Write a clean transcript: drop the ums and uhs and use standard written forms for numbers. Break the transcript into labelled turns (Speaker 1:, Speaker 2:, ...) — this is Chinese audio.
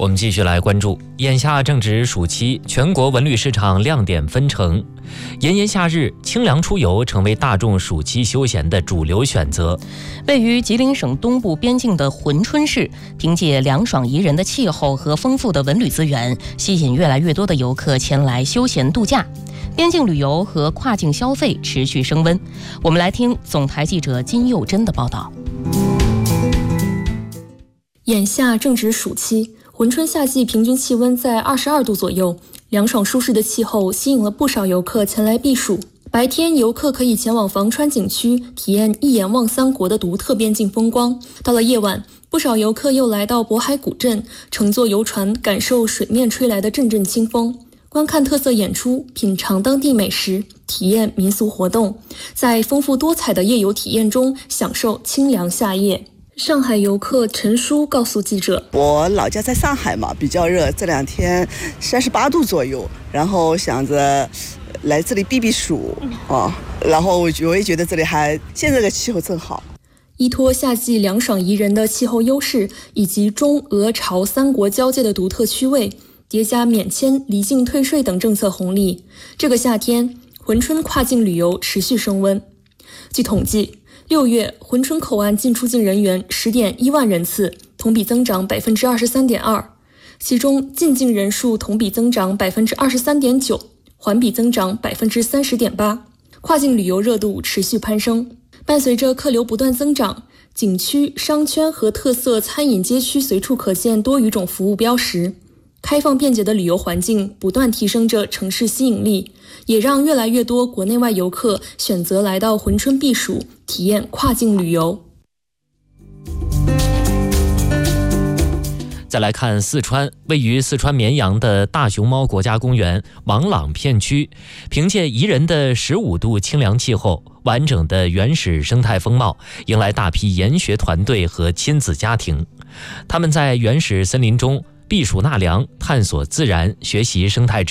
Speaker 1: 我们继续来关注，眼下正值暑期，全国文旅市场亮点纷呈。炎炎夏日，清凉出游成为大众暑期休闲的主流选择。
Speaker 2: 位于吉林省东部边境的珲春市，凭借凉爽宜人的气候和丰富的文旅资源，吸引越来越多的游客前来休闲度假。边境旅游和跨境消费持续升温。我们来听总台记者金佑珍的报道。
Speaker 3: 眼下正值暑期，珲春夏季平均气温在22度左右，凉爽舒适的气候吸引了不少游客前来避暑。白天，游客可以前往房川景区，体验一眼望三国的独特边境风光。到了夜晚，不少游客又来到渤海古镇，乘坐游船，感受水面吹来的阵阵清风，观看特色演出，品尝当地美食，体验民俗活动，在丰富多彩的夜游体验中享受清凉夏夜。上海游客陈叔告诉记者，
Speaker 4: 我老家在上海嘛，比较热，这2天38度左右，然后想着来这里避避暑然后我也觉得这里现在的气候正好。
Speaker 3: 依托夏季凉爽宜人的气候优势，以及中俄朝三国交界的独特区位，叠加免签、离境退税等政策红利，这个夏天珲春跨境旅游持续升温。据统计，6月珲春口岸进出境人员10.1万人次，同比增长 23.2%， 其中进境人数同比增长 23.9%， 环比增长 30.8%， 跨境旅游热度持续攀升。伴随着客流不断增长，景区、商圈和特色餐饮街区随处可见多语种服务标识。开放便捷的旅游环境不断提升着城市吸引力，也让越来越多国内外游客选择来到珲春避暑，体验跨境旅游。
Speaker 1: 再来看四川，位于四川绵阳的大熊猫国家公园王朗片区，凭借宜人的15度清凉气候、完整的原始生态风貌，迎来大批研学团队和亲子家庭。他们在原始森林中避暑纳凉，探索自然，学习生态知识。